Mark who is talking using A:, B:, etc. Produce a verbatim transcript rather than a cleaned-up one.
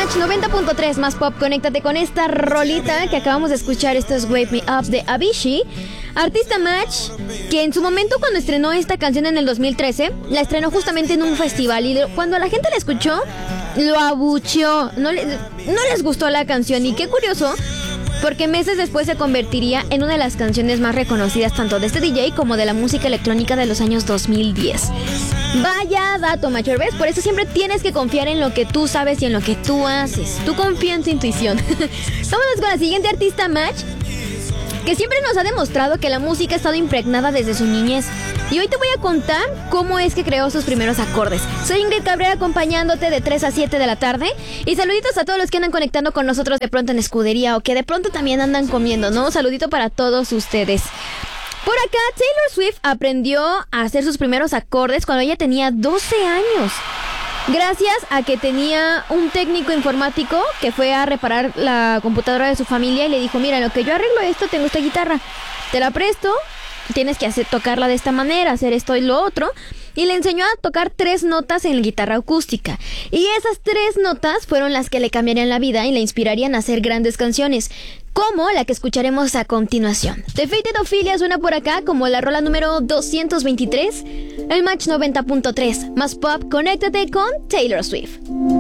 A: Match noventa punto tres más pop. Conéctate con esta rolita que acabamos de escuchar. Esto es Wake Me Up de Avicii. Artista Match, que en su momento cuando estrenó esta canción en el dos mil trece, la estrenó justamente en un festival. Y cuando la gente la escuchó, lo abucheó. No, le, no les gustó la canción. Y qué curioso, porque meses después se convertiría en una de las canciones más reconocidas tanto de este D J como de la música electrónica de los años dos mil diez. Vaya dato, mayor, ¿ves? Por eso siempre tienes que confiar en lo que tú sabes y en lo que tú haces. Tú confía en tu intuición. Vámonos con la siguiente artista Match, que siempre nos ha demostrado que la música ha estado impregnada desde su niñez. Y hoy te voy a contar cómo es que creó sus primeros acordes. Soy Ingrid Cabrera, acompañándote de tres a siete de la tarde. Y saluditos a todos los que andan conectando con nosotros de pronto en Escudería o que de pronto también andan comiendo, ¿no? Saludito para todos ustedes. Por acá, Taylor Swift aprendió a hacer sus primeros acordes cuando ella tenía doce años. Gracias a que tenía un técnico informático que fue a reparar la computadora de su familia y le dijo: mira, en lo que yo arreglo esto, tengo esta guitarra, te la presto, tienes que hacer, tocarla de esta manera, hacer esto y lo otro. Y le enseñó a tocar tres notas en la guitarra acústica. Y esas tres notas fueron las que le cambiarían la vida y le inspirarían a hacer grandes canciones, como la que escucharemos a continuación. The Faded Ophelia suena por acá como la rola número doscientos veintitrés. El Match noventa punto tres más pop. Conéctate con Taylor Swift.